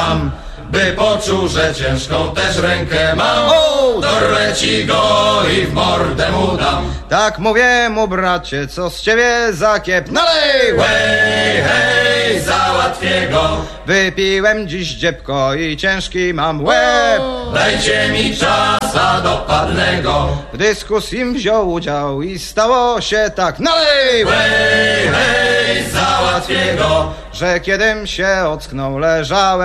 dam, by poczuł, że ciężką też rękę mam. Dorwę ci go i w mordę mu dam. Tak mówię mu, bracie, co z ciebie za kiep? Nalej! Hej, hej, załatwię go. Wypiłem dziś dziebko i ciężki mam łeb. Dajcie mi czas, a dopadnę go. W dyskusji wziął udział i stało się tak. Nalej! Hej, hej, załatwię go. Że kiedym się ocknął, leżałem